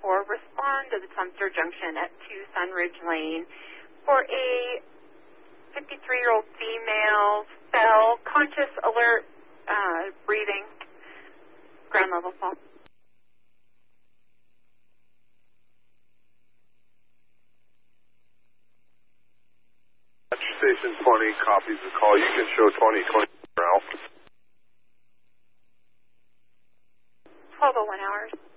respond to the Tunster Junction at 2 Sunridge Lane for a 53-year-old female, fell, conscious, alert, breathing, ground level fall. Station 20 copies the call. You can show 2020 out. 12:01 hours.